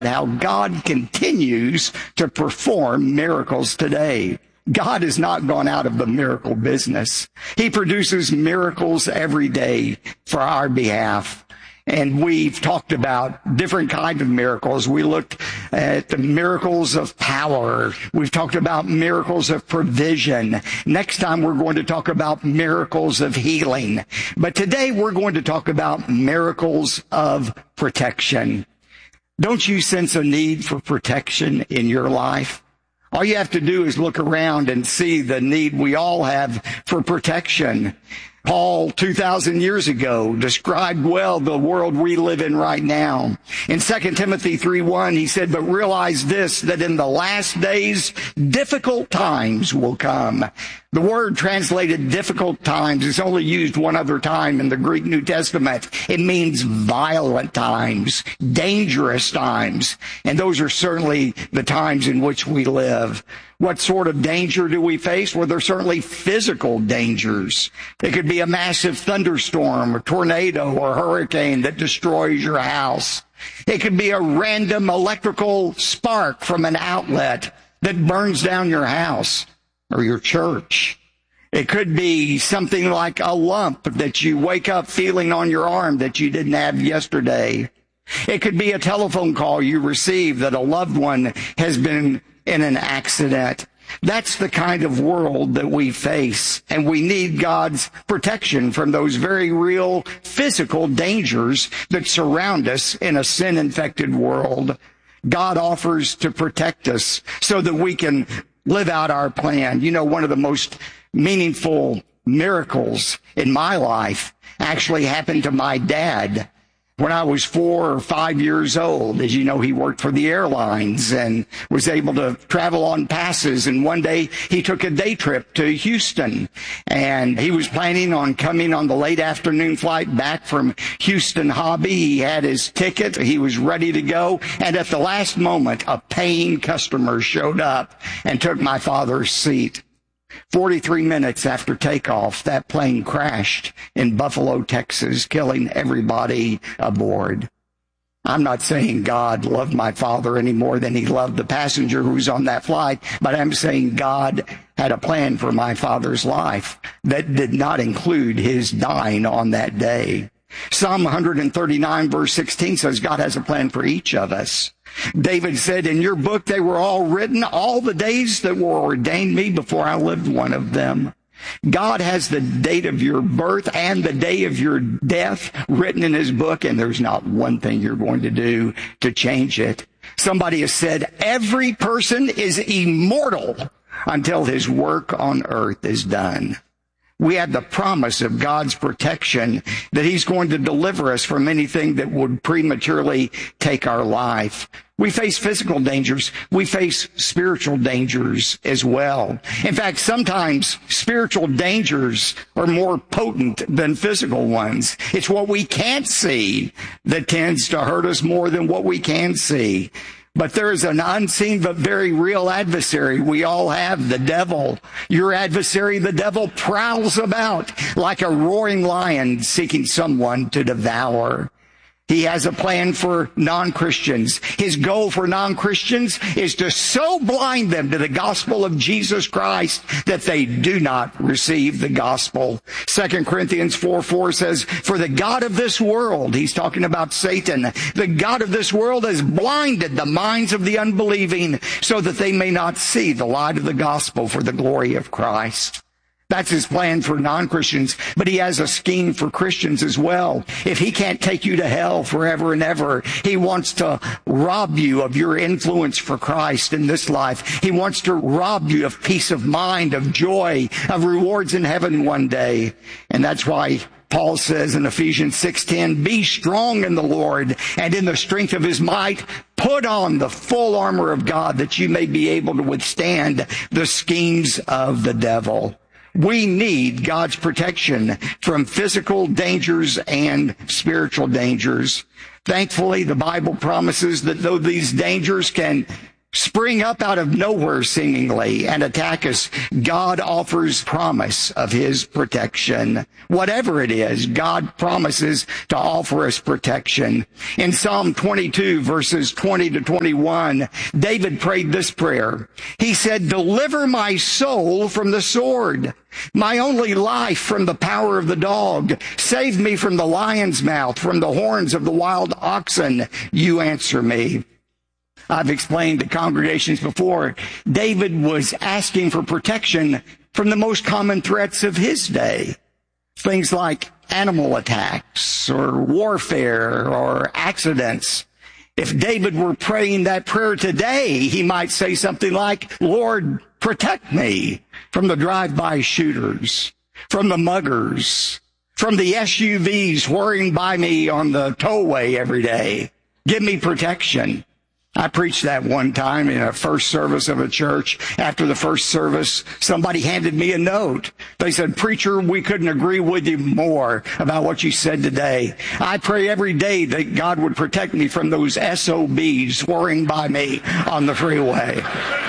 how God continues to perform miracles today. God has not gone out of the miracle business. He produces miracles every day for our behalf. And we've talked about different kinds of miracles. We looked at the miracles of power. We've talked about miracles of provision. Next time we're going to talk about miracles of healing. But today we're going to talk about miracles of protection. Don't you sense a need for protection in your life? All you have to do is look around and see the need we all have for protection. Paul, 2,000 years ago, described well the world we live in right now. In 2 Timothy 3:1, he said, "But realize this, that in the last days, difficult times will come." The word translated difficult times is only used one other time in the Greek New Testament. It means violent times, dangerous times. And those are certainly the times in which we live. What sort of danger do we face? Well, there's certainly physical dangers. It could be a massive thunderstorm, a tornado, or hurricane that destroys your house. It could be a random electrical spark from an outlet that burns down your house or your church. It could be something like a lump that you wake up feeling on your arm that you didn't have yesterday. It could be a telephone call you receive that a loved one has been in an accident. That's the kind of world that we face, and we need God's protection from those very real physical dangers that surround us in a sin-infected world. God offers to protect us so that we can live out our plan. You know, one of the most meaningful miracles in my life actually happened to my dad. When I was 4 or 5 years old, as you know, he worked for the airlines and was able to travel on passes. And one day he took a day trip to Houston, and he was planning on coming on the late afternoon flight back from Houston Hobby. He had his ticket. He was ready to go. And at the last moment, a paying customer showed up and took my father's seat. 43 minutes after takeoff, that plane crashed in Buffalo, Texas, killing everybody aboard. I'm not saying God loved my father any more than he loved the passenger who was on that flight, but I'm saying God had a plan for my father's life that did not include his dying on that day. Psalm 139 verse 16 says God has a plan for each of us. David said, "In your book they were all written, all the days that were ordained me before I lived one of them." God has the date of your birth and the day of your death written in his book, and there's not one thing you're going to do to change it. Somebody has said, every person is immortal until his work on earth is done. We have the promise of God's protection, that he's going to deliver us from anything that would prematurely take our life. We face physical dangers. We face spiritual dangers as well. In fact, sometimes spiritual dangers are more potent than physical ones. It's what we can't see that tends to hurt us more than what we can see. But there is an unseen but very real adversary we all have, the devil. Your adversary, the devil, prowls about like a roaring lion seeking someone to devour. He has a plan for non-Christians. His goal for non-Christians is to so blind them to the gospel of Jesus Christ that they do not receive the gospel. 2 Corinthians 4:4 says, "For the God of this world," he's talking about Satan, "the God of this world has blinded the minds of the unbelieving so that they may not see the light of the gospel for the glory of Christ." That's his plan for non-Christians, but he has a scheme for Christians as well. If he can't take you to hell forever and ever, he wants to rob you of your influence for Christ in this life. He wants to rob you of peace of mind, of joy, of rewards in heaven one day. And that's why Paul says in Ephesians 6:10, "Be strong in the Lord and in the strength of his might. Put on the full armor of God that you may be able to withstand the schemes of the devil." We need God's protection from physical dangers and spiritual dangers. Thankfully, the Bible promises that though these dangers can spring up out of nowhere seemingly and attack us, God offers promise of his protection. Whatever it is, God promises to offer us protection. In Psalm 22, verses 20 to 21, David prayed this prayer. He said, "Deliver my soul from the sword, my only life from the power of the dog. Save me from the lion's mouth, from the horns of the wild oxen. You answer me." I've explained to congregations before, David was asking for protection from the most common threats of his day. Things like animal attacks or warfare or accidents. If David were praying that prayer today, he might say something like, "Lord, protect me from the drive-by shooters, from the muggers, from the SUVs whirring by me on the tollway every day. Give me protection." I preached that one time in a first service of a church. After the first service, somebody handed me a note. They said, "Preacher, we couldn't agree with you more about what you said today. I pray every day that God would protect me from those SOBs whirring by me on the freeway."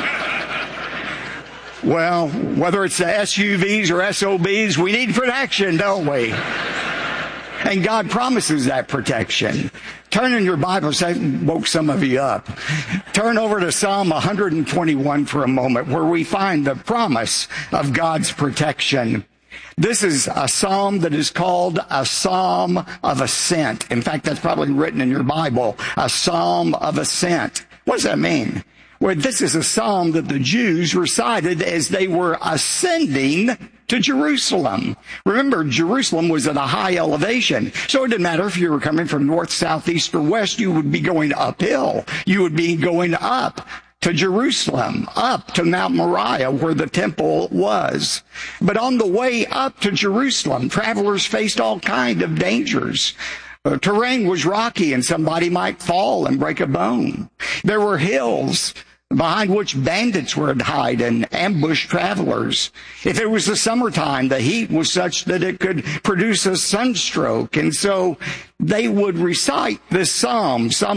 Well, whether it's the SUVs or SOBs, we need protection, don't we? And God promises that protection. Turn in your Bible, I woke some of you up. Turn over to Psalm 121 for a moment, where we find the promise of God's protection. This is a psalm that is called a psalm of ascent. In fact, that's probably written in your Bible, a psalm of ascent. What does that mean? Well, this is a psalm that the Jews recited as they were ascending to Jerusalem. Remember, Jerusalem was at a high elevation, so it didn't matter if you were coming from north, south, east, or west, you would be going uphill. You would be going up to Jerusalem, up to Mount Moriah, where the temple was. But on the way up to Jerusalem, travelers faced all kinds of dangers. The terrain was rocky, and somebody might fall and break a bone. There were hills behind which bandits would hide and ambush travelers. If it was the summertime, the heat was such that it could produce a sunstroke. And so they would recite this psalm, Psalm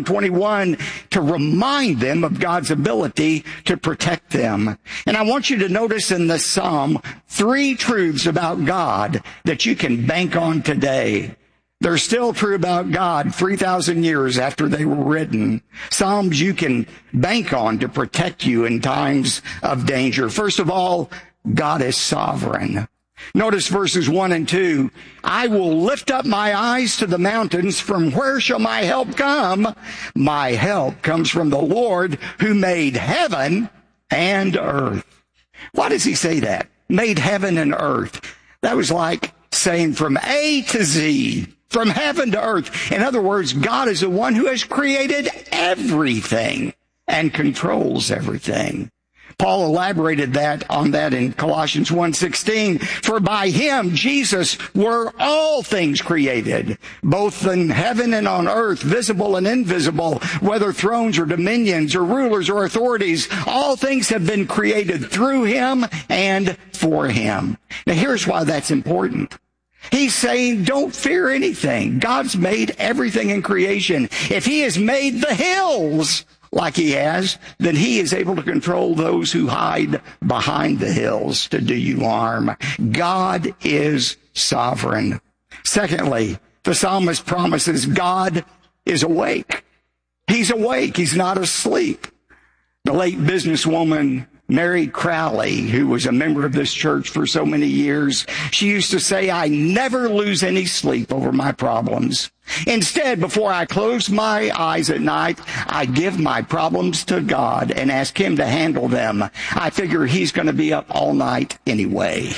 121, to remind them of God's ability to protect them. And I want you to notice in this psalm 3 truths about God that you can bank on today. They're still true about God 3,000 years after they were written. Psalms you can bank on to protect you in times of danger. First of all, God is sovereign. Notice verses 1 and 2. "I will lift up my eyes to the mountains. From where shall my help come? My help comes from the Lord who made heaven and earth." Why does he say that? Made heaven and earth. That was like saying from A to Z. From heaven to earth. In other words, God is the one who has created everything and controls everything. Paul elaborated on that in Colossians 1:16. "For by him, Jesus, were all things created, both in heaven and on earth, visible and invisible, whether thrones or dominions or rulers or authorities. All things have been created through him and for him." Now here's why that's important. He's saying, don't fear anything. God's made everything in creation. If he has made the hills like he has, then he is able to control those who hide behind the hills to do you harm. God is sovereign. Secondly, the psalmist promises God is awake. He's awake. He's not asleep. The late businesswoman Mary Crowley, who was a member of this church for so many years, she used to say, "I never lose any sleep over my problems. Instead, before I close my eyes at night, I give my problems to God and ask him to handle them. I figure he's going to be up all night anyway."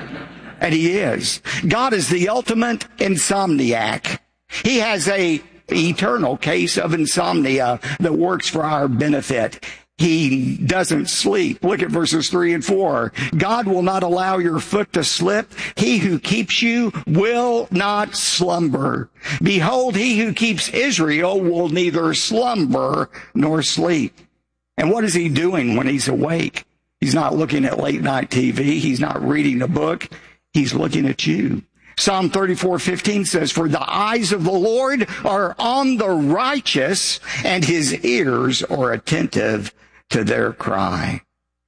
And he is. God is the ultimate insomniac. He has an eternal case of insomnia that works for our benefit. He doesn't sleep. Look at verses 3 and 4. "God will not allow your foot to slip. He who keeps you will not slumber. Behold, he who keeps Israel will neither slumber nor sleep." And what is he doing when he's awake? He's not looking at late night TV. He's not reading a book. He's looking at you. Psalm 34:15 says, "For the eyes of the Lord are on the righteous, and his ears are attentive to their cry."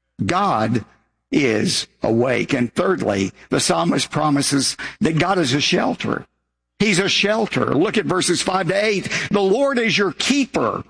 God is awake. And thirdly, the psalmist promises that God is a shelter. He's a shelter. Look at verses 5 to 8. The Lord is your keeper.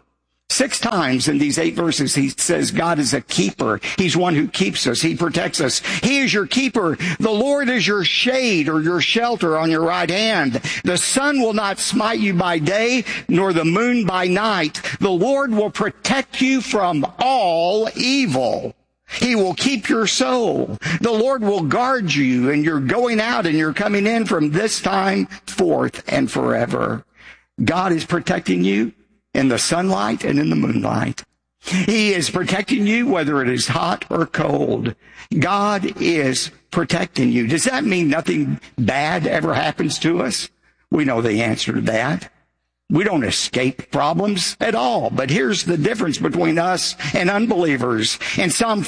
6 times in these 8 verses, he says God is a keeper. He's one who keeps us. He protects us. He is your keeper. The Lord is your shade or your shelter on your right hand. The sun will not smite you by day, nor the moon by night. The Lord will protect you from all evil. He will keep your soul. The Lord will guard you, and you're going out and you're coming in from this time forth and forever. God is protecting you in the sunlight and in the moonlight. He is protecting you whether it is hot or cold. God is protecting you. Does that mean nothing bad ever happens to us? We know the answer to that. We don't escape problems at all. But here's the difference between us and unbelievers. In Psalm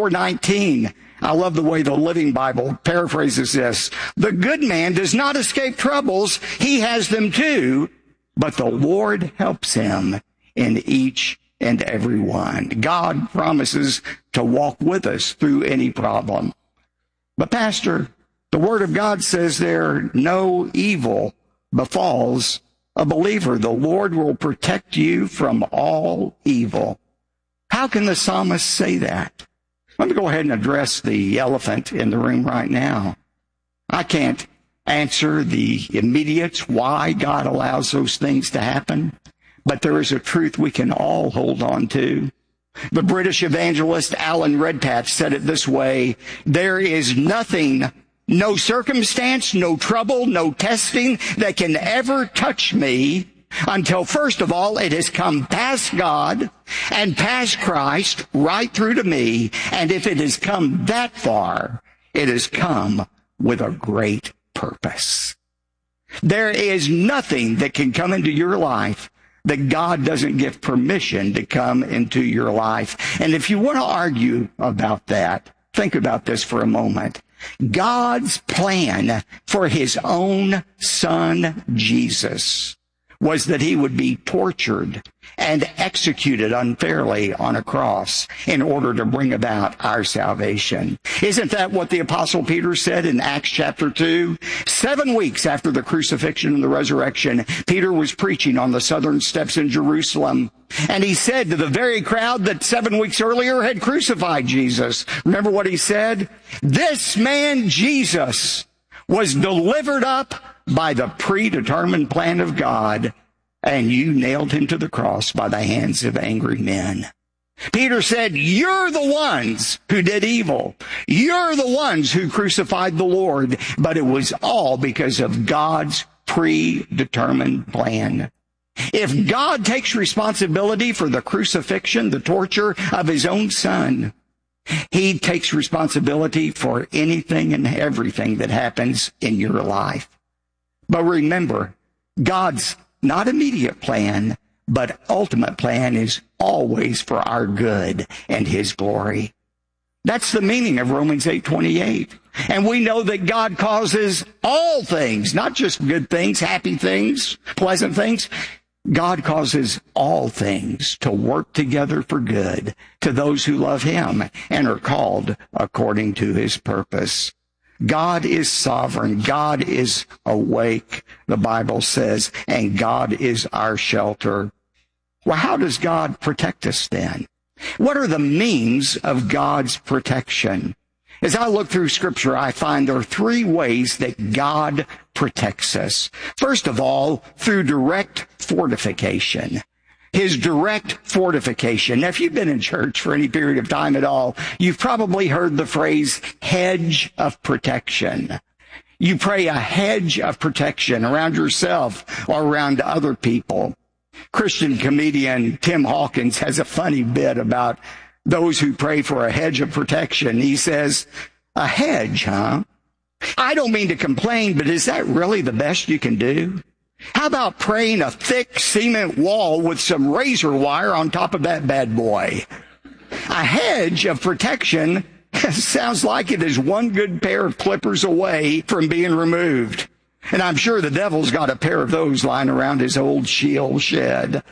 34:19, I love the way the Living Bible paraphrases this. The good man does not escape troubles. He has them too, but the Lord helps him in each and every one. God promises to walk with us through any problem. But Pastor, the Word of God says there, no evil befalls a believer. The Lord will protect you from all evil. How can the psalmist say that? Let me go ahead and address the elephant in the room right now. I can't answer the immediates why God allows those things to happen, but there is a truth we can all hold on to. The British evangelist Alan Redpath said it this way: there is nothing, no circumstance, no trouble, no testing that can ever touch me until, first of all, it has come past God and past Christ right through to me. And if it has come that far, it has come with a great purpose. There is nothing that can come into your life that God doesn't give permission to come into your life. And if you want to argue about that, think about this for a moment. God's plan for his own son, Jesus, was that he would be tortured and executed unfairly on a cross in order to bring about our salvation. Isn't that what the Apostle Peter said in Acts chapter 2? 7 weeks after the crucifixion and the resurrection, Peter was preaching on the southern steps in Jerusalem. And he said to the very crowd that 7 weeks earlier had crucified Jesus, remember what he said? This man, Jesus, was delivered up by the predetermined plan of God, and you nailed him to the cross by the hands of angry men. Peter said, you're the ones who did evil. You're the ones who crucified the Lord, but it was all because of God's predetermined plan. If God takes responsibility for the crucifixion, the torture of his own son, he takes responsibility for anything and everything that happens in your life. But remember, God's not immediate plan, but ultimate plan is always for our good and his glory. That's the meaning of Romans 8:28. And we know that God causes all things, not just good things, happy things, pleasant things. God causes all things to work together for good to those who love him and are called according to his purpose. God is sovereign. God is awake, the Bible says, and God is our shelter. Well, how does God protect us then? What are the means of God's protection? As I look through Scripture, I find there are 3 ways that God protects us. First of all, through direct fortification. His direct fortification. Now, if you've been in church for any period of time at all, you've probably heard the phrase hedge of protection. You pray a hedge of protection around yourself or around other people. Christian comedian Tim Hawkins has a funny bit about those who pray for a hedge of protection. He says, a hedge, huh? I don't mean to complain, but is that really the best you can do? How about praying a thick cement wall with some razor wire on top of that bad boy? A hedge of protection sounds like it is one good pair of clippers away from being removed. And I'm sure the devil's got a pair of those lying around his old shield shed.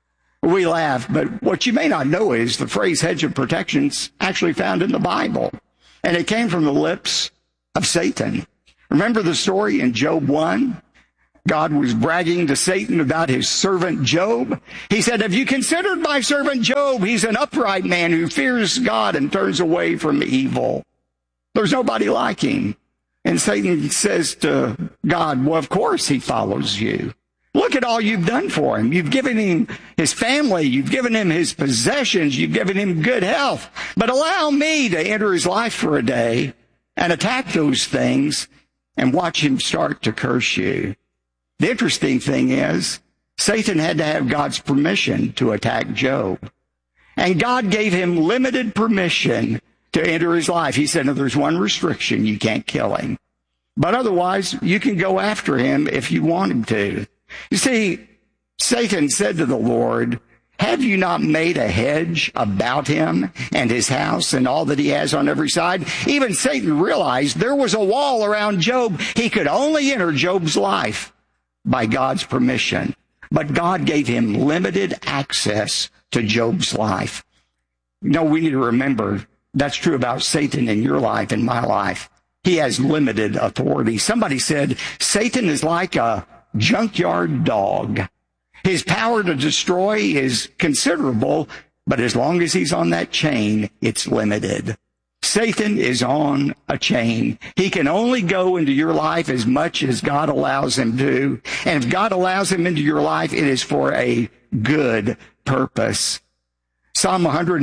We laugh, but what you may not know is the phrase hedge of protection's actually found in the Bible. And it came from the lips of Satan. Remember the story in Job 1? God was bragging to Satan about his servant Job. He said, have you considered my servant Job? He's an upright man who fears God and turns away from evil. There's nobody like him. And Satan says to God, well, of course he follows you. Look at all you've done for him. You've given him his family. You've given him his possessions. You've given him good health. But allow me to enter his life for a day and attack those things and watch him start to curse you. The interesting thing is, Satan had to have God's permission to attack Job. And God gave him limited permission to enter his life. He said, no, there's one restriction. You can't kill him. But otherwise, you can go after him if you wanted to. You see, Satan said to the Lord, have you not made a hedge about him and his house and all that he has on every side? Even Satan realized there was a wall around Job. He could only enter Job's life by God's permission. But God gave him limited access to Job's life. No, we need to remember that's true about Satan in your life and my life. He has limited authority. Somebody said Satan is like a junkyard dog. His power to destroy is considerable, but as long as he's on that chain, it's limited. Satan is on a chain. He can only go into your life as much as God allows him to. And if God allows him into your life, it is for a good purpose. Psalm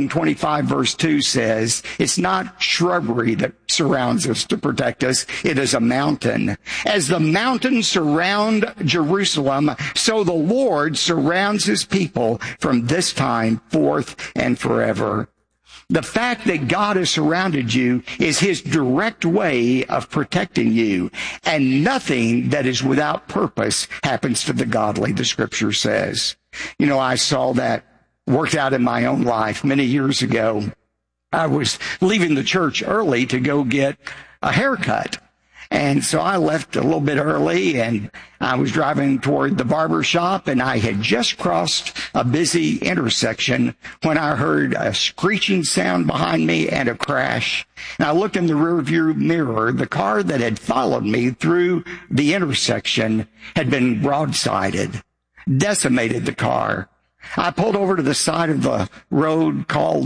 125 verse 2 says, it's not shrubbery that surrounds us to protect us. It is a mountain. As the mountains surround Jerusalem, so the Lord surrounds his people from this time forth and forever. The fact that God has surrounded you is his direct way of protecting you. And nothing that is without purpose happens to the godly, the scripture says. You know, I saw that worked out in my own life many years ago. I was leaving the church early to go get a haircut. And so I left a little bit early, and I was driving toward the barber shop, and I had just crossed a busy intersection when I heard a screeching sound behind me and a crash. And I looked in the rearview mirror. The car that had followed me through the intersection had been broadsided, decimated the car. I pulled over to the side of the road, called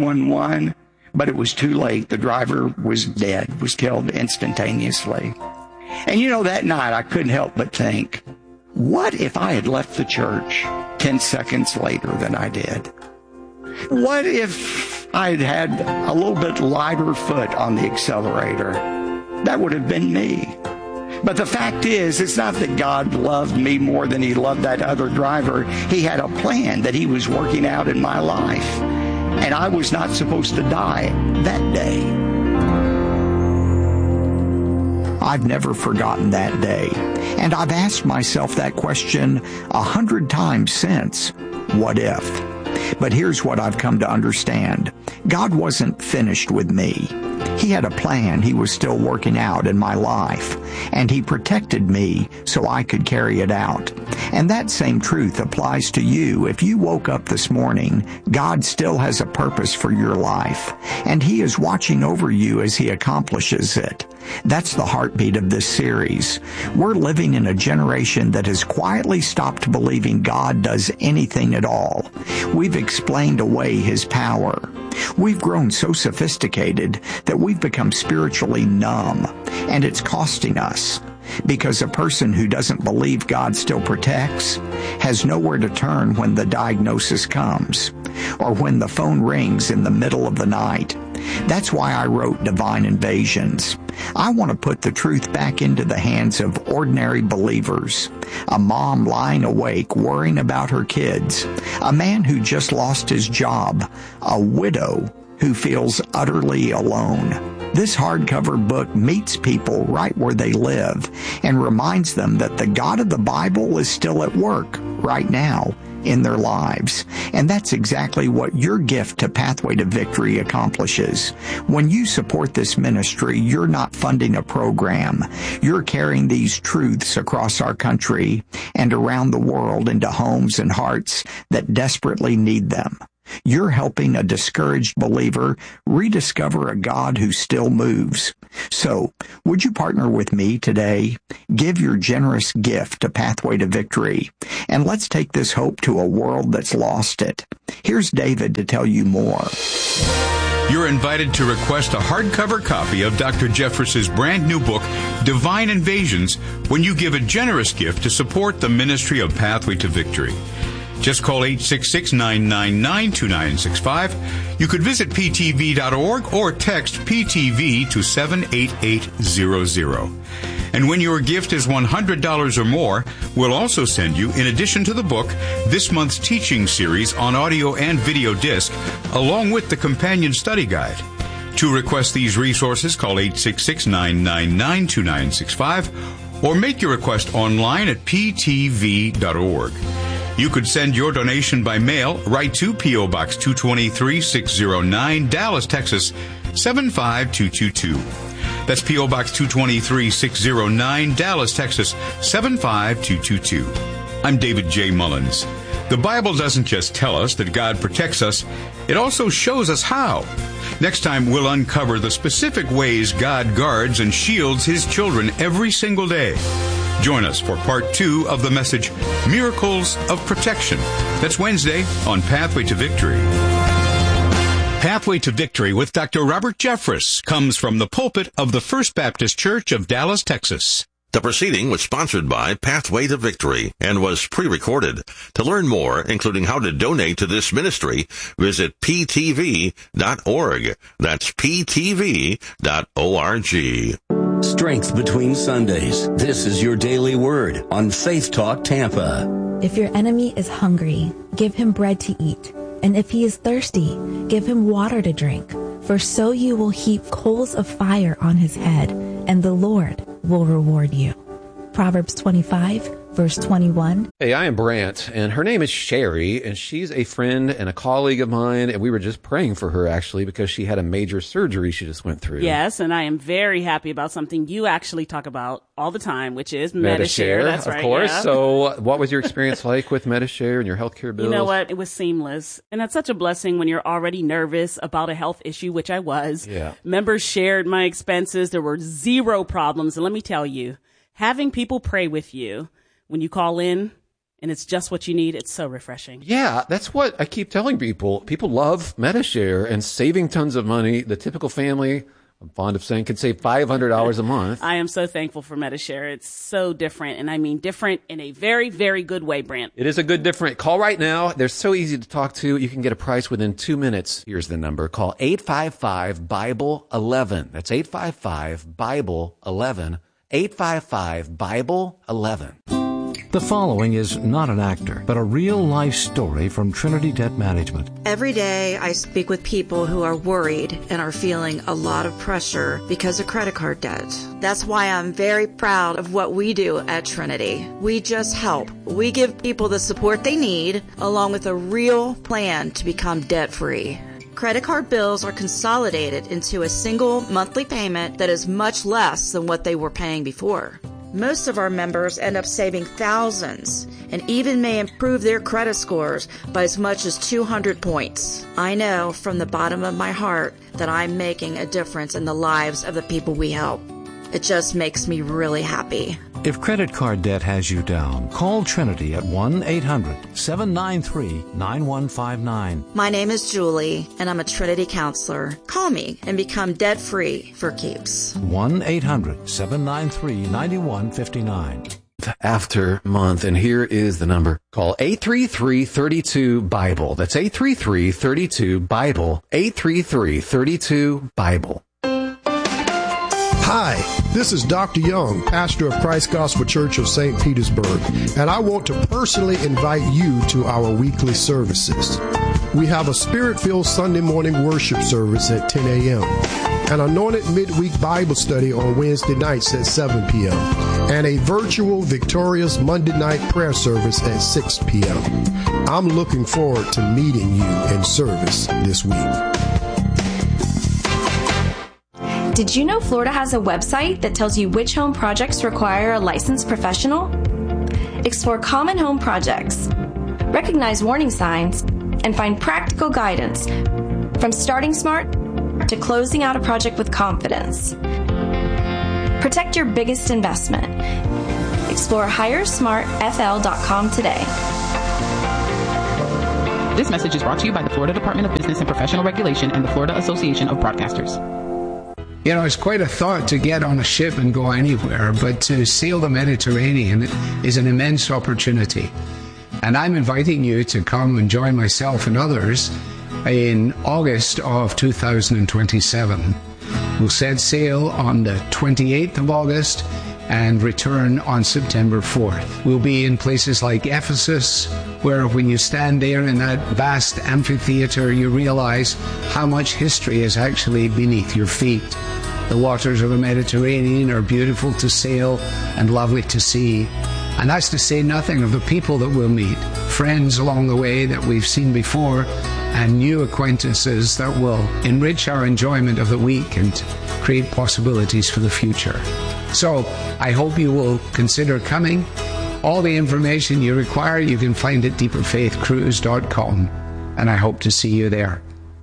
911, but it was too late. The driver was dead, was killed instantaneously. And you know, that night I couldn't help but think, what if I had left the church 10 seconds later than I did? What if I had had a little bit lighter foot on the accelerator? That would have been me. But the fact is, it's not that God loved me more than he loved that other driver. He had a plan that he was working out in my life. And I was not supposed to die that day. I've never forgotten that day. And I've asked myself that question 100 times since. What if? But here's what I've come to understand. God wasn't finished with me. He had a plan he was still working out in my life, and he protected me so I could carry it out. And that same truth applies to you. If you woke up this morning, God still has a purpose for your life, and he is watching over you as he accomplishes it. That's the heartbeat of this series. We're living in a generation that has quietly stopped believing God does anything at all. We've explained away his power. We've grown so sophisticated that we've become spiritually numb, and it's costing us. Because a person who doesn't believe God still protects has nowhere to turn when the diagnosis comes, or when the phone rings in the middle of the night. That's why I wrote Divine Invasions. I want to put the truth back into the hands of ordinary believers. A mom lying awake worrying about her kids. A man who just lost his job. A widow who feels utterly alone. This hardcover book meets people right where they live and reminds them that the God of the Bible is still at work right now in their lives. And that's exactly what your gift to Pathway to Victory accomplishes. When you support this ministry, you're not funding a program. You're carrying these truths across our country and around the world into homes and hearts that desperately need them. You're helping a discouraged believer rediscover a God who still moves. So, would you partner with me today? Give your generous gift to Pathway to Victory, and let's take this hope to a world that's lost it. Here's David to tell you more. You're invited to request a hardcover copy of Dr. Jeffress's brand new book, Divine Invasions, when you give a generous gift to support the ministry of Pathway to Victory. Just call 866-999-2965. You could visit ptv.org or text PTV to 78800. And when your gift is $100 or more, we'll also send you, in addition to the book, this month's teaching series on audio and video disc, along with the companion study guide. To request these resources, call 866-999-2965 or make your request online at ptv.org. You could send your donation by mail right to P.O. Box 223-609, Dallas, Texas, 75222. That's P.O. Box 223-609, Dallas, Texas, 75222. I'm David J. Mullins. The Bible doesn't just tell us that God protects us, it also shows us how. Next time, we'll uncover the specific ways God guards and shields His children every single day. Join us for part 2 of the message, Miracles of Protection. That's Wednesday on Pathway to Victory. Pathway to Victory with Dr. Robert Jeffress comes from the pulpit of the First Baptist Church of Dallas, Texas. The proceeding was sponsored by Pathway to Victory and was pre-recorded. To learn more, including how to donate to this ministry, visit ptv.org. That's ptv.org. Strength between Sundays. This is your daily word on Faith Talk Tampa. If your enemy is hungry, give him bread to eat. And if he is thirsty, give him water to drink. For so you will heap coals of fire on his head, and the Lord will reward you. Proverbs 25, verse 21. Hey, I am Brant, and her name is Sherry, and she's a friend and a colleague of mine, and we were just praying for her, actually, because she had a major surgery she just went through. Yes, and I am very happy about something you actually talk about all the time, which is Medi-Share. That's right, of course. Yeah. So what was your experience like with Medi-Share and your healthcare bills? You know what? It was seamless. And that's such a blessing when you're already nervous about a health issue, which I was. Yeah. Members shared my expenses. There were zero problems. And let me tell you, having people pray with you when you call in and it's just what you need, it's so refreshing. Yeah, that's what I keep telling people. People love Medi-Share and saving tons of money. The typical family, I'm fond of saying, could save $500 a month. I am so thankful for Medi-Share. It's so different, and I mean different in a very, very good way, Brant. It is a good different. Call right now. They're so easy to talk to. You can get a price within 2 minutes. Here's the number. Call 855-BIBLE-11. That's 855-BIBLE-11. 855-BIBLE-11. The following is not an actor, but a real-life story from Trinity Debt Management. Every day I speak with people who are worried and are feeling a lot of pressure because of credit card debt. That's why I'm very proud of what we do at Trinity. We just help. We give people the support they need, along with a real plan to become debt-free. Credit card bills are consolidated into a single monthly payment that is much less than what they were paying before. Most of our members end up saving thousands and even may improve their credit scores by as much as 200 points. I know from the bottom of my heart that I'm making a difference in the lives of the people we help. It just makes me really happy. If credit card debt has you down, call Trinity at 1-800-793-9159. My name is Julie, and I'm a Trinity counselor. Call me and become debt-free for keeps. 1-800-793-9159. After month, and here is the number. Call 833-32-BIBLE. That's 833-32-BIBLE. 833-32-BIBLE. Hi, this is Dr. Young, pastor of Christ Gospel Church of St. Petersburg, and I want to personally invite you to our weekly services. We have a Spirit-filled Sunday morning worship service at 10 a.m. an anointed midweek Bible study on Wednesday nights at 7 p.m., and a virtual Victorious Monday night prayer service at 6 p.m. I'm looking forward to meeting you in service this week. Did you know Florida has a website that tells you which home projects require a licensed professional? Explore common home projects, recognize warning signs, and find practical guidance from starting smart to closing out a project with confidence. Protect your biggest investment. Explore HireSmartFL.com today. This message is brought to you by the Florida Department of Business and Professional Regulation and the Florida Association of Broadcasters. You know, it's quite a thought to get on a ship and go anywhere, but to sail the Mediterranean is an immense opportunity. And I'm inviting you to come and join myself and others in August of 2027. We'll set sail on the 28th of August and return on September 4th. We'll be in places like Ephesus, where when you stand there in that vast amphitheater, you realize how much history is actually beneath your feet. The waters of the Mediterranean are beautiful to sail and lovely to see. And that's to say nothing of the people that we'll meet, friends along the way that we've seen before, and new acquaintances that will enrich our enjoyment of the week and create possibilities for the future. So I hope you will consider coming. All the information you require you can find at deeperfaithcruise.com, and I hope to see you there.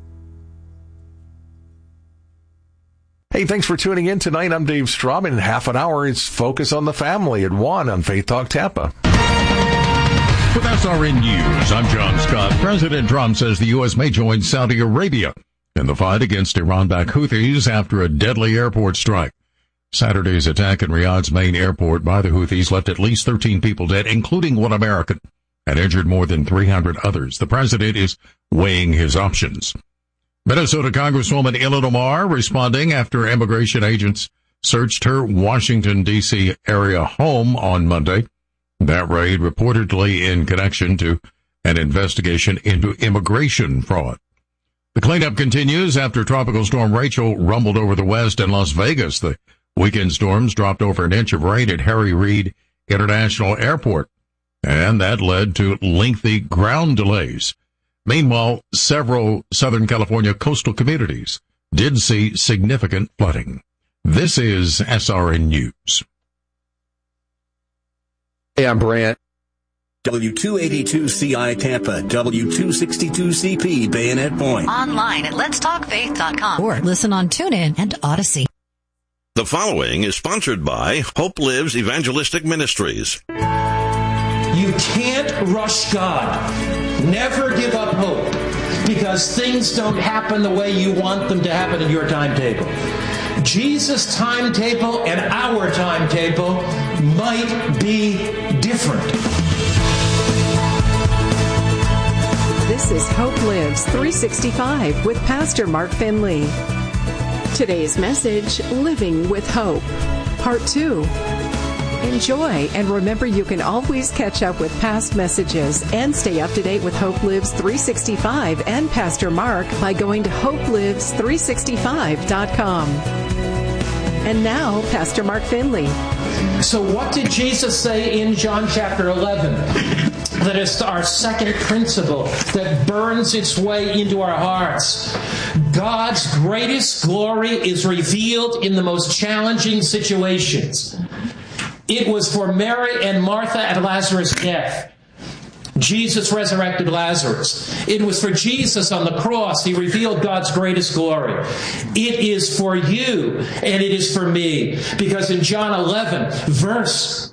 Hey, thanks for tuning in tonight. I'm Dave Strom. In half an hour, it's Focus on the Family at 1 on Faith Talk Tampa. With SRN News, I'm John Scott. President Trump says the U.S. may join Saudi Arabia in the fight against Iran-backed Houthis after a deadly airport strike. Saturday's attack in Riyadh's main airport by the Houthis left at least 13 people dead, including one American, and injured more than 300 others. The president is weighing his options. Minnesota Congresswoman Ilhan Omar responding after immigration agents searched her Washington, D.C. area home on Monday. That raid reportedly in connection to an investigation into immigration fraud. The cleanup continues after Tropical Storm Rachel rumbled over the West and Las Vegas. The weekend storms dropped over an inch of rain at Harry Reid International Airport, and that led to lengthy ground delays. Meanwhile, several Southern California coastal communities did see significant flooding. This is SRN News. Hey, I'm Brant. W282CI Tampa, W262CP Bayonet Point. Online at letstalkfaith.com or listen on TuneIn and Odyssey. The following is sponsored by Hope Lives Evangelistic Ministries. You can't rush God. Never give up hope, because things don't happen the way you want them to happen in your timetable. Jesus' timetable and our timetable might be different. This is Hope Lives 365 with Pastor Mark Finley. Today's message, Living with Hope, Part 2. Enjoy, and remember you can always catch up with past messages and stay up to date with Hope Lives 365 and Pastor Mark by going to hopelives365.com. And now, Pastor Mark Finley. So what did Jesus say in John chapter 11? That is our second principle that burns its way into our hearts. God's greatest glory is revealed in the most challenging situations. It was for Mary and Martha at Lazarus' death. Jesus resurrected Lazarus. It was for Jesus on the cross. He revealed God's greatest glory. It is for you and it is for me. Because in John 11, verse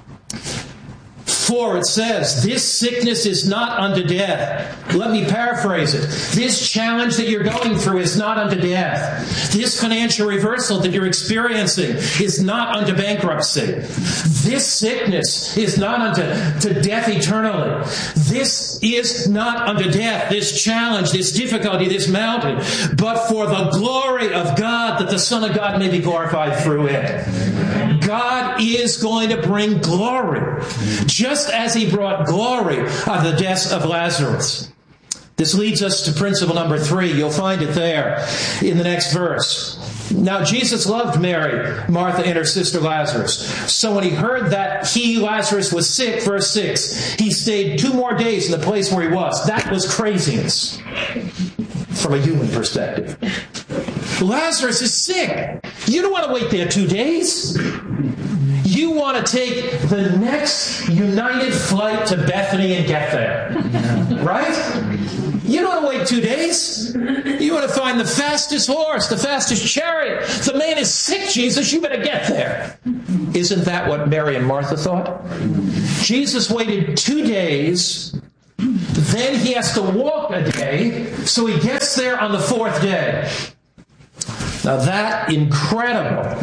4, it says, this sickness is not unto death. Let me paraphrase it. This challenge that you're going through is not unto death. This financial reversal that you're experiencing is not unto bankruptcy. This sickness is not unto death eternally. This is not unto death, this challenge, this difficulty, this mountain, but for the glory of God, that the Son of God may be glorified through it. God is going to bring glory, just as He brought glory out of the death of Lazarus. This leads us to principle number 3. You'll find it there in the next verse. Now, Jesus loved Mary, Martha, and her sister Lazarus. So when he heard that Lazarus, was sick, verse 6, he stayed 2 more days in the place where he was. That was craziness from a human perspective. Lazarus is sick. You don't want to wait there 2 days. You want to take the next United flight to Bethany and get there. Right? You don't want to wait 2 days. You want to find the fastest horse, the fastest chariot. The man is sick, Jesus. You better get there. Isn't that what Mary and Martha thought? Jesus waited 2 days. Then he has to walk a day. So he gets there on the 4th day. Now that incredible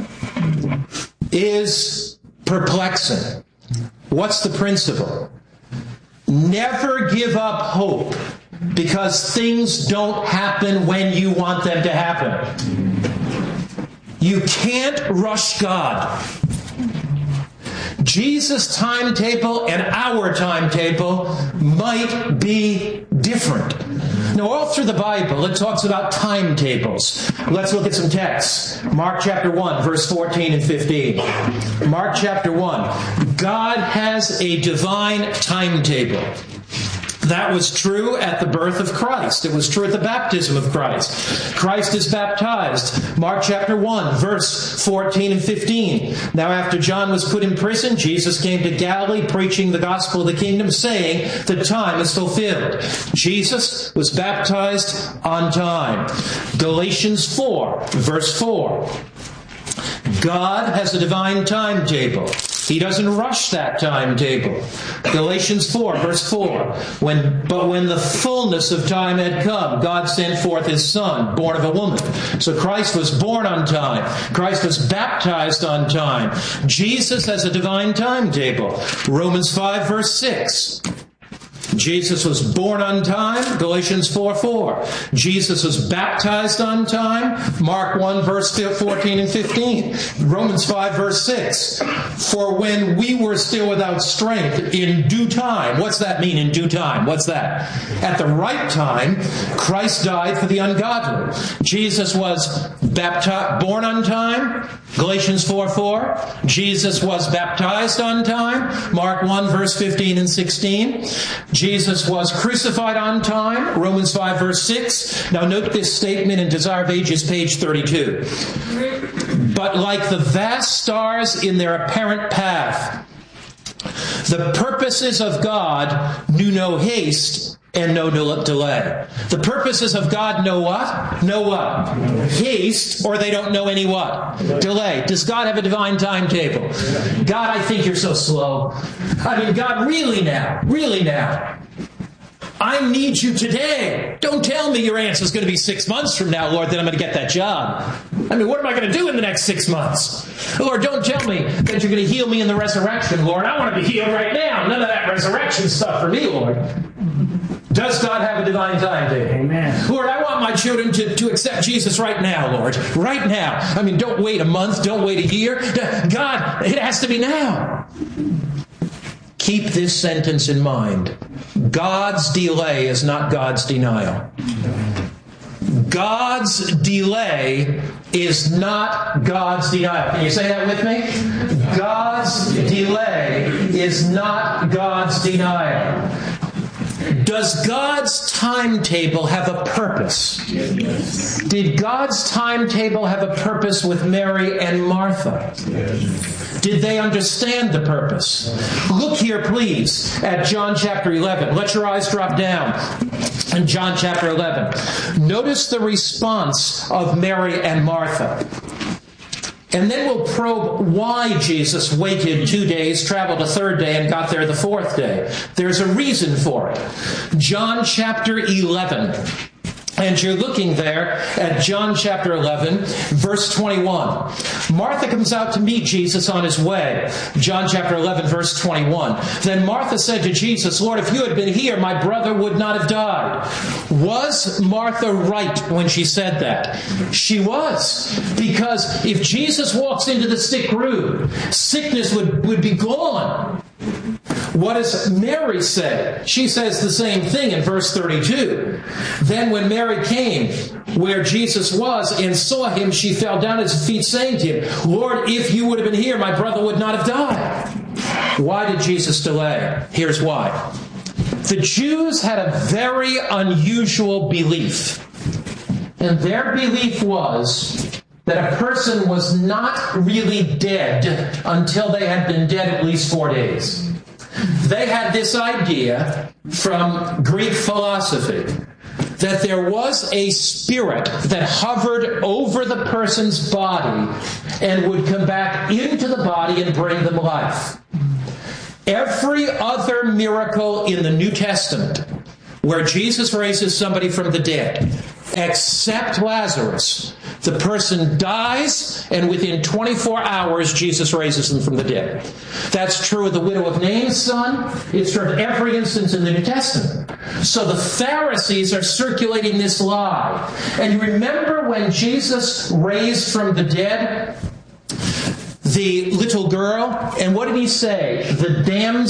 is perplexing. What's the principle? Never give up hope because things don't happen when you want them to happen. You can't rush God. Jesus' timetable and our timetable might be different. Now, all through the Bible, it talks about timetables. Let's look at some texts. Mark chapter 1, verse 14 and 15. Mark chapter 1. God has a divine timetable. That was true at the birth of Christ. It was true at the baptism of Christ. Christ is baptized. Mark chapter 1, verse 14 and 15. Now after John was put in prison, Jesus came to Galilee preaching the gospel of the kingdom, saying, the time is fulfilled. Jesus was baptized on time. Galatians 4, verse 4. God has a divine timetable. He doesn't rush that timetable. Galatians 4, verse 4. But when the fullness of time had come, God sent forth His Son, born of a woman. So Christ was born on time. Christ was baptized on time. Jesus has a divine timetable. Romans 5, verse 6. Jesus was born on time, Galatians 4:4. Jesus was baptized on time, Mark 1, verse 14 and 15. Romans 5, verse 6. For when we were still without strength, in due time. What's that mean, in due time? What's that? At the right time, Christ died for the ungodly. Jesus was born on time, Galatians 4:4. Jesus was baptized on time, Mark 1, verse 15 and 16. Jesus was crucified on time, Romans 5, verse 6. Now note this statement in Desire of Ages, page 32. But like the vast stars in their apparent path, the purposes of God knew no haste and no delay. The purposes of God know what? Know what? Haste, or they don't know any what? Delay. Does God have a divine timetable? God, I think you're so slow. I mean, God, really now? Really now? I need you today. Don't tell me your answer is going to be 6 months from now, Lord, that I'm going to get that job. I mean, what am I going to do in the next 6 months? Lord, don't tell me that you're going to heal me in the resurrection, Lord. I want to be healed right now. None of that resurrection stuff for me, Lord. Does God have a divine timetable? Amen. Lord, I want my children to accept Jesus right now, Lord. Right now. I mean, don't wait a month. Don't wait a year. God, it has to be now. Keep this sentence in mind. God's delay is not God's denial. God's delay is not God's denial. Can you say that with me? God's delay is not God's denial. Does God's timetable have a purpose? Yes. Did God's timetable have a purpose with Mary and Martha? Yes. Did they understand the purpose? Look here, please, at John chapter 11. Let your eyes drop down. In John chapter 11. Notice the response of Mary and Martha. And then we'll probe why Jesus waited 2 days, traveled a third day, and got there the fourth day. There's a reason for it. John chapter 11. And you're looking there at John chapter 11, verse 21. Martha comes out to meet Jesus on his way. John chapter 11, verse 21. Then Martha said to Jesus, Lord, if you had been here, my brother would not have died. Was Martha right when she said that? She was. Because if Jesus walks into the sick room, sickness would be gone. What does Mary say? She says the same thing in verse 32. Then when Mary came where Jesus was and saw him, she fell down at his feet, saying to him, Lord, if you would have been here, my brother would not have died. Why did Jesus delay? Here's why. The Jews had a very unusual belief. And their belief was that a person was not really dead until they had been dead at least 4 days. They had this idea from Greek philosophy that there was a spirit that hovered over the person's body and would come back into the body and bring them life. Every other miracle in the New Testament where Jesus raises somebody from the dead, except Lazarus, the person dies, and within 24 hours, Jesus raises them from the dead. That's true of the widow of Nain's son. It's true of every instance in the New Testament. So the Pharisees are circulating this lie. And you remember when Jesus raised from the dead the little girl, and what did he say? The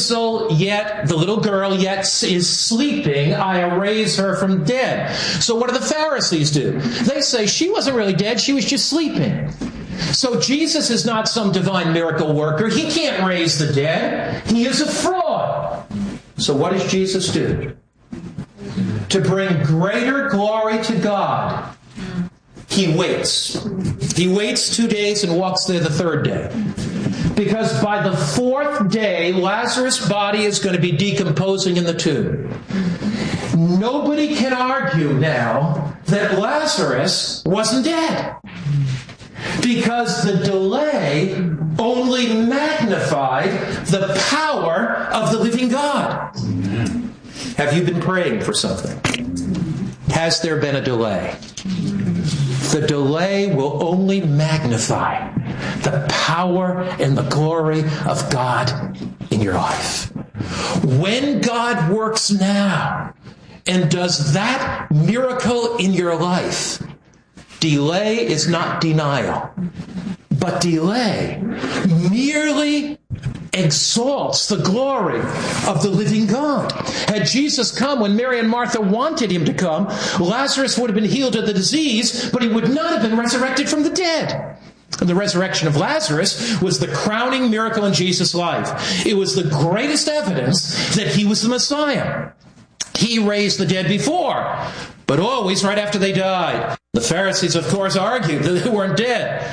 little girl yet is sleeping, I raise her from dead. So what do the Pharisees do? They say she wasn't really dead, she was just sleeping. So Jesus is not some divine miracle worker. He can't raise the dead. He is a fraud. So what does Jesus do? To bring greater glory to God, he waits. He waits 2 days and walks there the third day. Because by the fourth day, Lazarus' body is going to be decomposing in the tomb. Nobody can argue now that Lazarus wasn't dead. Because the delay only magnified the power of the living God. Have you been praying for something? Has there been a delay? The delay will only magnify the power and the glory of God in your life. When God works now and does that miracle in your life, delay is not denial, but delay merely exalts the glory of the living God. Had Jesus come when Mary and Martha wanted him to come, Lazarus would have been healed of the disease, but he would not have been resurrected from the dead. And the resurrection of Lazarus was the crowning miracle in Jesus' life. It was the greatest evidence that he was the Messiah. He raised the dead before, but always right after they died. The Pharisees, of course, argued that they weren't dead.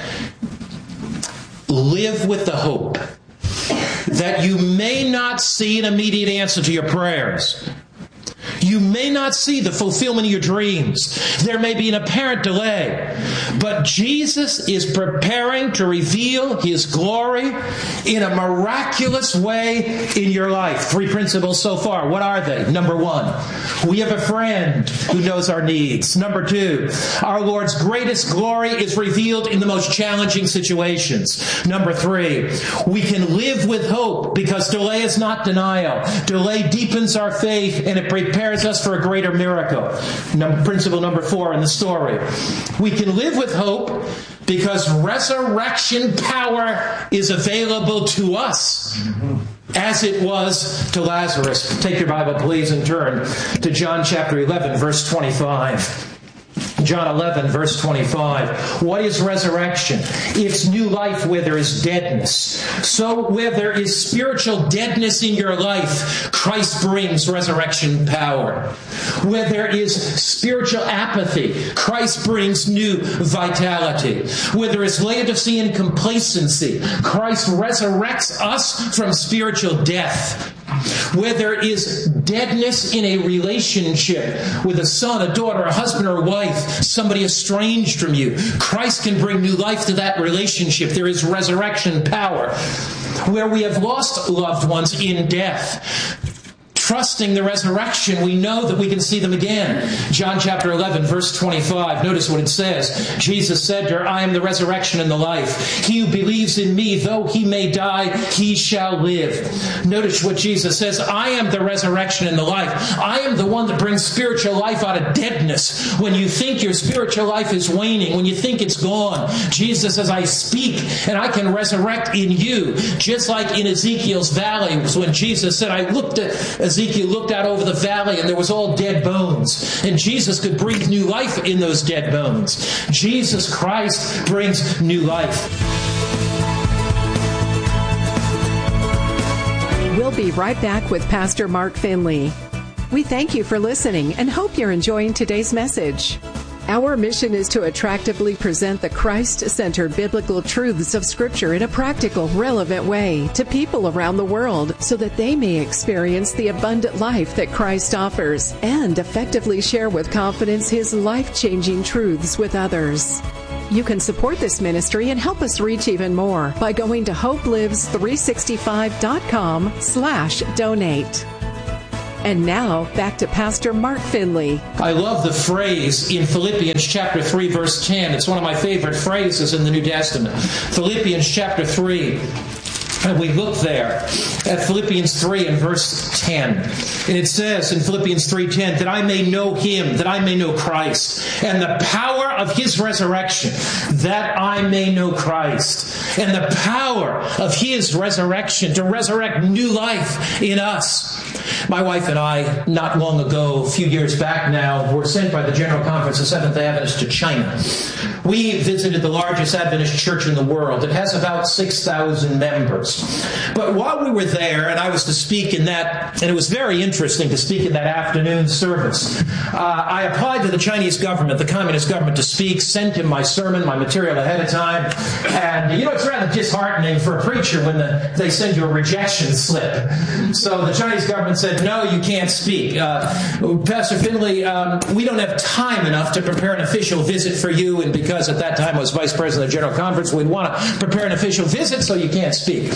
Live with the hope that you may not see an immediate answer to your prayers. You may not see the fulfillment of your dreams. There may be an apparent delay. But Jesus is preparing to reveal his glory in a miraculous way in your life. 3 principles so far. What are they? Number 1, we have a friend who knows our needs. Number 2, our Lord's greatest glory is revealed in the most challenging situations. Number 3, we can live with hope because delay is not denial. Delay deepens our faith and it prepares us for a greater miracle. Principle number 4 in the story. We can live with hope because resurrection power is available to us as it was to Lazarus. Take your Bible, please, and turn to John chapter 11, verse 25. John 11, verse 25. What is resurrection? It's new life where there is deadness. So where there is spiritual deadness in your life, Christ brings resurrection power. Where there is spiritual apathy, Christ brings new vitality. Where there is Laodicean complacency, Christ resurrects us from spiritual death. Where there is deadness in a relationship with a son, a daughter, a husband, or a wife, somebody estranged from you, Christ can bring new life to that relationship. There is resurrection power. Where we have lost loved ones in death, trusting the resurrection, we know that we can see them again. John chapter 11, verse 25. Notice what it says. Jesus said to her, I am the resurrection and the life. He who believes in me, though he may die, he shall live. Notice what Jesus says. I am the resurrection and the life. I am the one that brings spiritual life out of deadness. When you think your spiritual life is waning, when you think it's gone, Jesus says, I speak and I can resurrect in you. Just like in Ezekiel's valley, when Jesus said, Ezekiel looked out over the valley and there was all dead bones. And Jesus could breathe new life in those dead bones. Jesus Christ brings new life. We'll be right back with Pastor Mark Finley. We thank you for listening and hope you're enjoying today's message. Our mission is to attractively present the Christ-centered biblical truths of Scripture in a practical, relevant way to people around the world so that they may experience the abundant life that Christ offers and effectively share with confidence His life-changing truths with others. You can support this ministry and help us reach even more by going to hopelives365.com/donate. And now, back to Pastor Mark Finley. I love the phrase in Philippians chapter 3, verse 10. It's one of my favorite phrases in the New Testament. Philippians chapter 3. And we look there at Philippians 3 and verse 10. And it says in Philippians 3:10, that I may know Him, that I may know Christ, and the power of His resurrection, that I may know Christ, and the power of His resurrection to resurrect new life in us. My wife and I, not long ago, a few years back now, were sent by the General Conference of Seventh-day Adventists to China. We visited the largest Adventist church in the world. It has about 6,000 members. But while we were there, and I was to speak in that, and it was very interesting to speak in that afternoon service, I applied to the Chinese government, the communist government, to speak, sent him my sermon, my material ahead of time. And, it's rather disheartening for a preacher when they send you a rejection slip. So the Chinese government said, no, you can't speak. Pastor Finley, we don't have time enough to prepare an official visit for you, and because at that time I was vice president of the General Conference, we'd want to prepare an official visit, so you can't speak.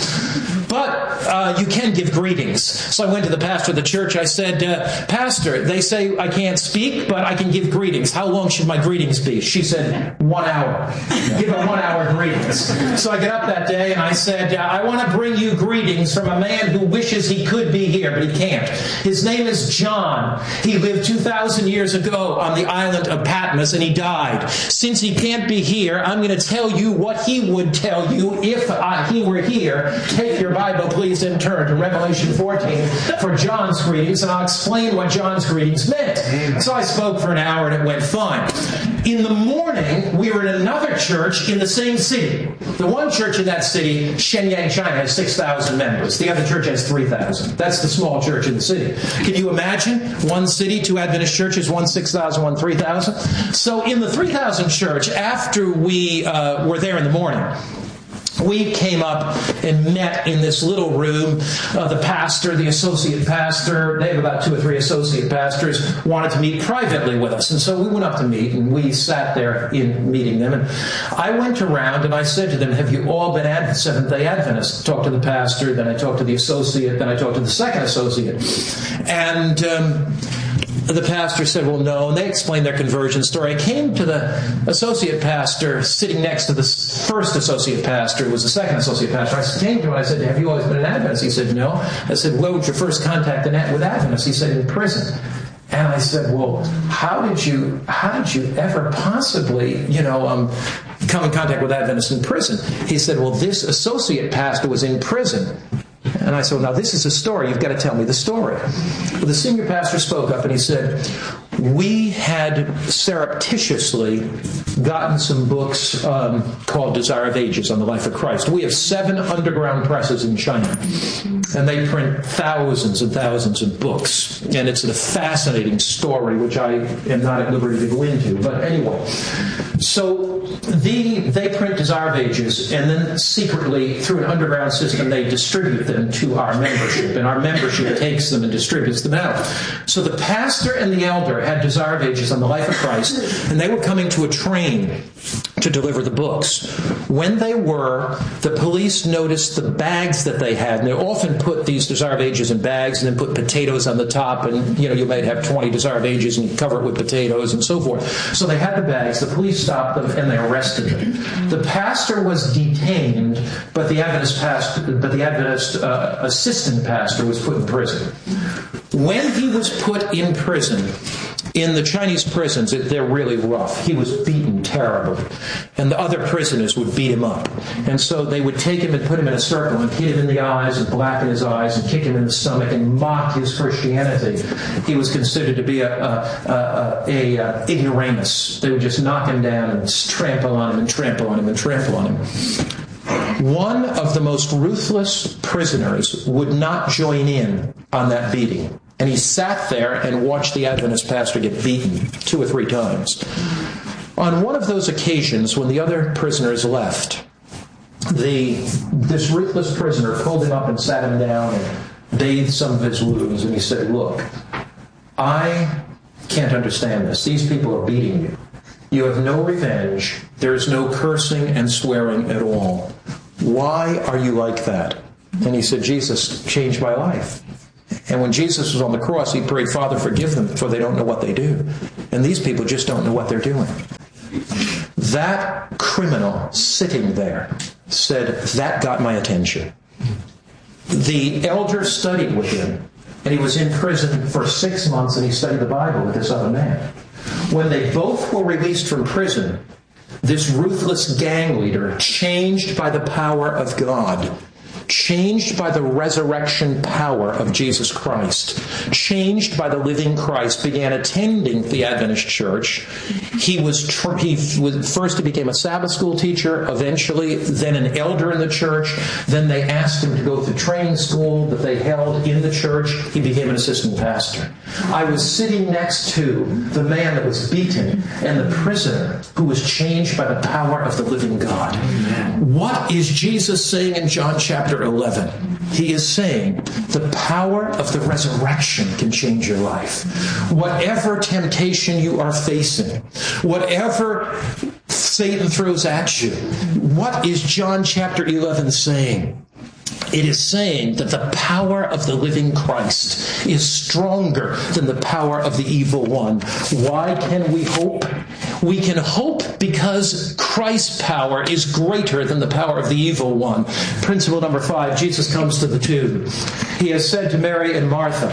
But you can give greetings. So I went to the pastor of the church. I said, Pastor, they say I can't speak, but I can give greetings. How long should my greetings be? She said, 1 hour. Give a 1 hour greetings. So I got up that day and I said, I want to bring you greetings from a man who wishes he could be here, but he can't. His name is John. He lived 2,000 years ago on the island of Patmos, and he died. Since he can't be here, I'm going to tell you what he would tell you if he were here. Take your Bible, please, and turn to Revelation 14 for John's greetings, and I'll explain what John's greetings meant. So I spoke for an hour, and it went fine. In the morning, we were in another church in the same city. The one church in that city, Shenyang, China, has 6,000 members. The other church has 3,000. That's the small church in the city. Can you imagine? One city, two Adventist churches, one 6,000, one 3,000. So in the 3,000 church, after we were there in the morning, we came up and met in this little room. The pastor, the associate pastor, they have about 2 or 3 associate pastors, wanted to meet privately with us. And so we went up to meet, and we sat there in meeting them. And I went around and I said to them, have you all been Seventh-day Adventists? Talked to the pastor, then I talked to the associate, then I talked to the second associate. And the pastor said, well, no. And they explained their conversion story. I came to the associate pastor sitting next to the first associate pastor. It was the second associate pastor. I came to him and I said, have you always been an Adventist? He said, no. I said, where was your first contact with Adventists? He said, in prison. And I said, well, how did you ever possibly, come in contact with Adventists in prison? He said, well, this associate pastor was in prison. And I said, well, now this is a story. You've got to tell me the story. Well, the senior pastor spoke up and he said, we had surreptitiously gotten some books called Desire of Ages on the life of Christ. We have 7 underground presses in China, and they print thousands and thousands of books. And it's a fascinating story, which I am not at liberty to go into. But anyway, so they print Desire of Ages, and then secretly, through an underground system, they distribute them to our membership, and our membership takes them and distributes them out. So the pastor and the elder had Desire of Ages on the life of Christ, and they were coming to a train to deliver the books. When they were, the police noticed the bags that they had, and they often put these Desire of Ages in bags and then put potatoes on the top, and you might have 20 Desire of Ages and you cover it with potatoes and so forth. So they had the bags, the police stopped them, and they arrested them. The pastor was detained, but the Adventist assistant pastor was put in prison. When he was put in prison, in the Chinese prisons, they're really rough. He was beaten terribly. And the other prisoners would beat him up. And so they would take him and put him in a circle and hit him in the eyes and blacken his eyes and kick him in the stomach and mock his Christianity. He was considered to be a ignoramus. They would just knock him down and trample on him and trample on him and trample on him. One of the most ruthless prisoners would not join in on that beating. And he sat there and watched the Adventist pastor get beaten 2 or 3 times. On one of those occasions, when the other prisoners left, this ruthless prisoner pulled him up and sat him down and bathed some of his wounds. And he said, "Look, I can't understand this. These people are beating you. You have no revenge. There is no cursing and swearing at all. Why are you like that?" And he said, "Jesus changed my life. And when Jesus was on the cross, he prayed, 'Father, forgive them, for they don't know what they do.' And these people just don't know what they're doing." That criminal sitting there said, "That got my attention." The elder studied with him, and he was in prison for 6 months, and he studied the Bible with this other man. When they both were released from prison, this ruthless gang leader, changed by the power of God, changed by the resurrection power of Jesus Christ, changed by the living Christ, began attending the Adventist church. First he became a Sabbath school teacher, eventually then an elder in the church. Then they asked him to go through training school that they held in the church. He became an assistant pastor. I was sitting next to the man that was beaten and the prisoner who was changed by the power of the living God. What is Jesus saying in John chapter 11? He is saying the power of the resurrection can change your life. Whatever temptation you are facing, whatever Satan throws at you, what is John chapter 11 saying? It is saying that the power of the living Christ is stronger than the power of the evil one. Why can we hope? We can hope because Christ's power is greater than the power of the evil one. Principle number 5, Jesus comes to the tomb. He has said to Mary and Martha,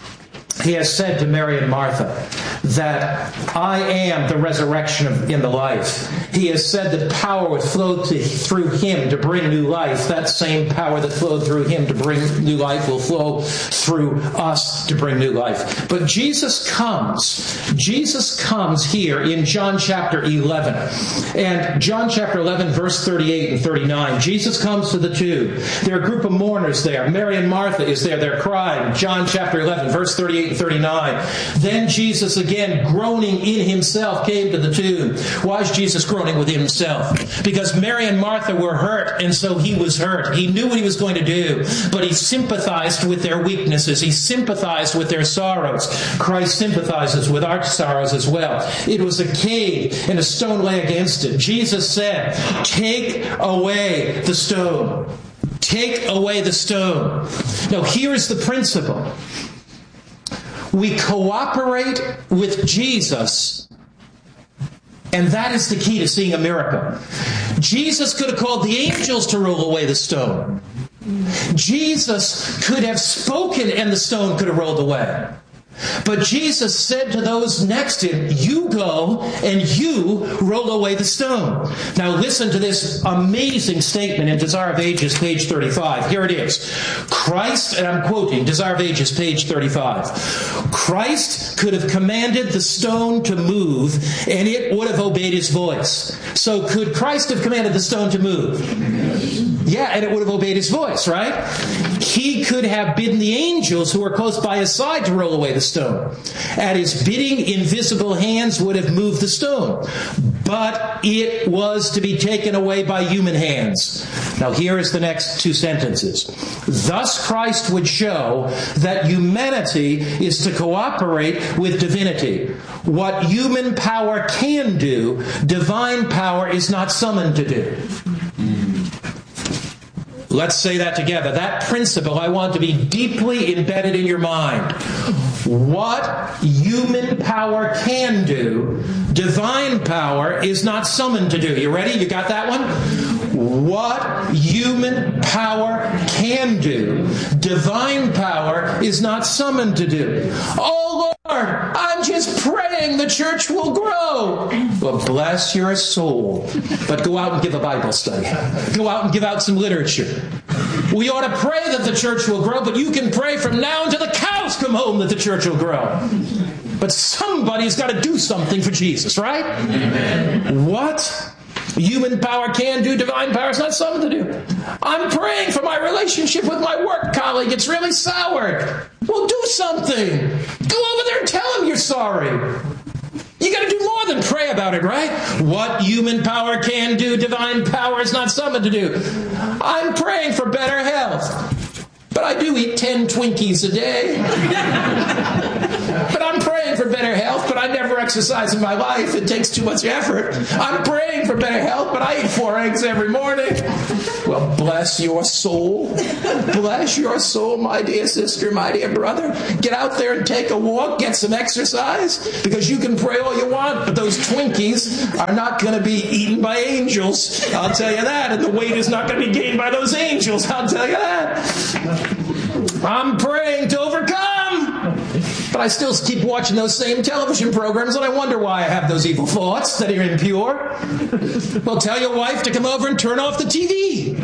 that I am the resurrection and the life. He has said that power would flow through him to bring new life. That same power that flowed through him to bring new life will flow through us to bring new life. But Jesus comes here in John chapter 11. And John chapter 11, verse 38 and 39. Jesus comes to the tomb. There are a group of mourners there. Mary and Martha is there. They're crying. John chapter 11, verse 38 and 39. Then Jesus, again, groaning in himself, came to the tomb. Why is Jesus groaning within himself? Because Mary and Martha were hurt, and so he was hurt. He knew what he was going to do, but he sympathized with their weaknesses. He sympathized with their sorrows. Christ sympathizes with our sorrows as well. It was a cave, and a stone lay against it. Jesus said, "Take away the stone. Take away the stone." Now, here is the principle. We cooperate with Jesus, and that is the key to seeing a miracle. Jesus could have called the angels to roll away the stone. Jesus could have spoken and the stone could have rolled away. But Jesus said to those next to him, "You go and you roll away the stone." Now listen to this amazing statement in Desire of Ages, page 35. Here it is. Christ, and I'm quoting Desire of Ages, page 35. Christ could have commanded the stone to move and it would have obeyed his voice. So could Christ have commanded the stone to move? Yeah, and it would have obeyed his voice, right? He could have bidden the angels who were close by his side to roll away the stone. At his bidding, invisible hands would have moved the stone. But it was to be taken away by human hands. Now here is the next two sentences. Thus Christ would show that humanity is to cooperate with divinity. What human power can do, divine power is not summoned to do. Let's say that together. That principle I want to be deeply embedded in your mind. What human power can do, divine power is not summoned to do. You ready? You got that one? What human power can do, divine power is not summoned to do. Oh Lord, I'm just praying the church will grow. Well, bless your soul. But go out and give a Bible study. Go out and give out some literature. We ought to pray that the church will grow, but you can pray from now until the cows come home that the church will grow. But somebody's got to do something for Jesus, right? Amen. What human power can do, divine power is not something to do. I'm praying for my relationship with my work colleague. It's really soured. Well, do something. Go over there and tell him you're sorry. You got to do more than pray about it, right? What human power can do, divine power is not something to do. I'm praying for better health, but I do eat 10 Twinkies a day. But I'm praying for better health, but I never exercise in my life. It takes too much effort. I'm praying for better health, but I eat 4 eggs every morning. Well, bless your soul. Bless your soul, my dear sister, my dear brother. Get out there and take a walk, get some exercise, because you can pray all you want, but those Twinkies are not going to be eaten by angels. I'll tell you that. And the weight is not going to be gained by those angels. I'll tell you that. I'm praying to overcome. But I still keep watching those same television programs, and I wonder why I have those evil thoughts that are impure. Well, tell your wife to come over and turn off the TV.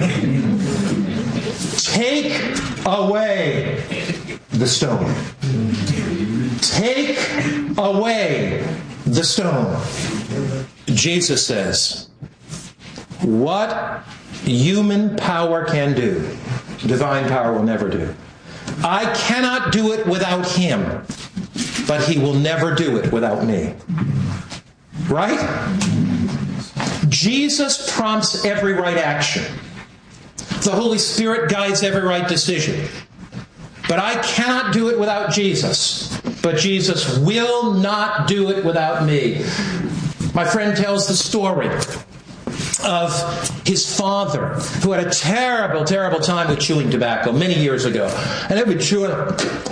Take away the stone. Take away the stone. Jesus says, what human power can do, divine power will never do. I cannot do it without him, but he will never do it without me. Right? Jesus prompts every right action. The Holy Spirit guides every right decision. But I cannot do it without Jesus. But Jesus will not do it without me. My friend tells the story of his father, who had a terrible, terrible time with chewing tobacco many years ago. And he would chew it,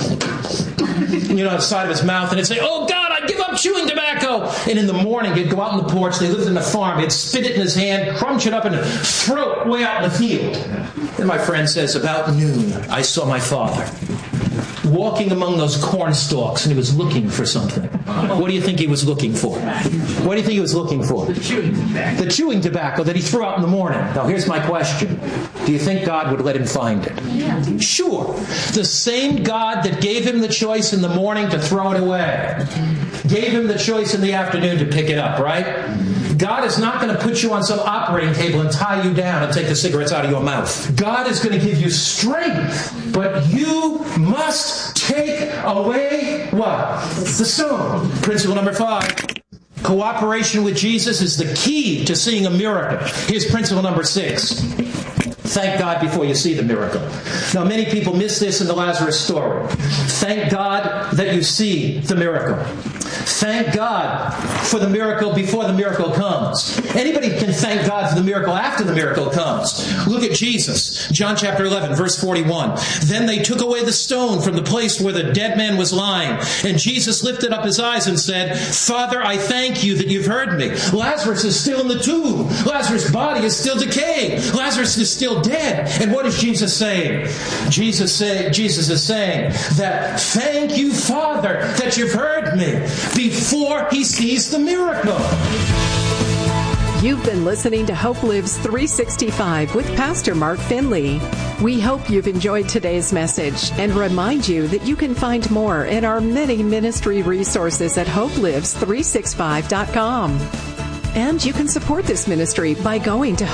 the side of his mouth, and he'd say, "Oh God, I give up chewing tobacco." And in the morning, he'd go out on the porch. They lived in the farm. He'd spit it in his hand, crunch it up, and throw it way out in the field. And my friend says, about noon, I saw my father walking among those corn stalks, and he was looking for something. What do you think he was looking for? What do you think he was looking for? The chewing tobacco that he threw out in the morning. Now, here's my question. Do you think God would let him find it? Yeah. Sure. The same God that gave him the choice in the morning to throw it away gave him the choice in the afternoon to pick it up, right? God is not going to put you on some operating table and tie you down and take the cigarettes out of your mouth. God is going to give you strength, but you must take away what? The stone. Principle number 5. Cooperation with Jesus is the key to seeing a miracle. Here's principle number 6. Thank God before you see the miracle. Now, many people miss this in the Lazarus story. Thank God that you see the miracle. Thank God for the miracle before the miracle comes. Anybody can thank God for the miracle after the miracle comes. Look at Jesus. John chapter 11, verse 41. Then they took away the stone from the place where the dead man was lying. And Jesus lifted up his eyes and said, Father, I thank you that you've heard me. Lazarus is still in the tomb. Lazarus' body is still decaying. Lazarus is still dead. And what is Jesus saying? Jesus is saying that thank you, Father, that you've heard me before he sees the miracle. You've been listening to Hope Lives 365 with Pastor Mark Finley. We hope you've enjoyed today's message and remind you that you can find more in our many ministry resources at hopelives365.com. And you can support this ministry by going to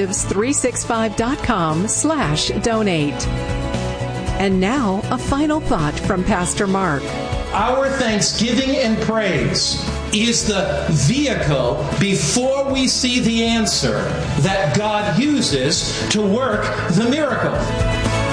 hopelives365.com/donate. And now, a final thought from Pastor Mark. Our thanksgiving and praise is the vehicle before we see the answer that God uses to work the miracle.